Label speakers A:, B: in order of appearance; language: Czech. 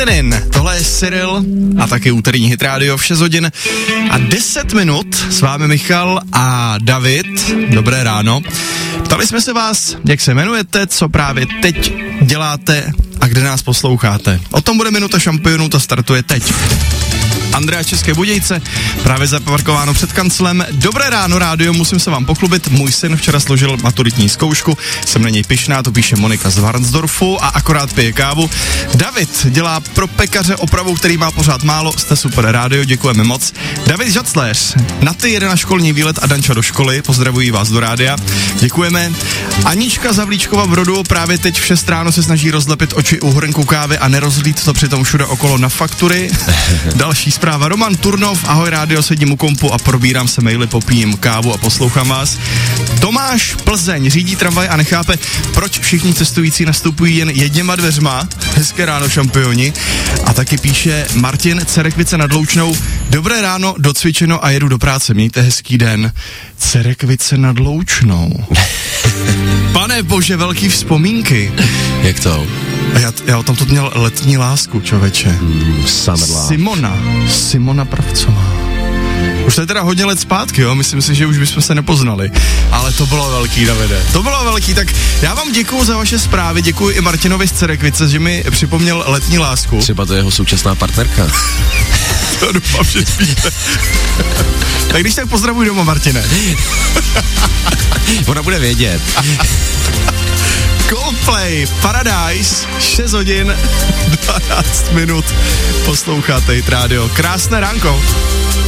A: Linen. Tohle je Cyril a taky úterní Hit Radio v 6 hodin a 10 minut. S vámi Michal a David. Dobré ráno. Ptali jsme se vás, jak se jmenujete, co právě teď děláte a kde nás posloucháte. O tom bude Minuta šampionů, to startuje teď. Andrea České Budějce, právě zaparkováno před kanclem. Dobré ráno, rádio, musím se vám pochlubit. Můj syn včera složil maturitní zkoušku, jsem na něj pyšná, to píše Monika z Varnsdorfu a akorát pije kávu. David dělá pro pekaře opravu, který má pořád málo, jste super rádio, děkujeme moc. David Žacléř, na ty jede na školní výlet a Danča do školy, pozdravují vás do rádia, děkujeme. Anička Zavlíčkova v Rodu právě teď v 6 ráno se snaží rozlepit oči u hrnku kávy a nerozlít to přitom všude okolo na faktury. Další zpráva, Roman Turnov, ahoj rádio, sedím u kompu a probírám se maily, popijím kávu a poslouchám vás. Tomáš Plzeň řídí tramvaj a nechápe, proč všichni cestující nastupují jen jedněma dveřma. Hezké ráno, šampioni. A taky píše Martin Cerekvice nad Loučnou, dobré ráno, docvičeno a jedu do práce, mějte hezký den. Cerekvice nad Loučnou. Pane bože, velký vzpomínky.
B: Jak to?
A: Já tam to měl letní lásku, čověče. Simona Pravcová. Už to je teda hodně let zpátky, jo, myslím si, že už bychom se nepoznali. Ale to bylo velký, Davide. To bylo velký, tak já vám děkuju za vaše zprávy, děkuji i Martinovi z Cerekvice, že mi připomněl letní lásku.
B: Třeba to je jeho současná partnerka.
A: To doufám, že spíte. Tak když tak pozdravuj doma, Martine.
B: Ona bude vědět.
A: Coldplay, Paradise, 6 hodin, 12 minut, posloucháte Hit Radio. Krásné ránko.